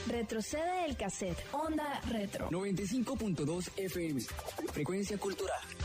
Retrocede el cassette. Onda Retro. 95.2 FM. Frecuencia cultural.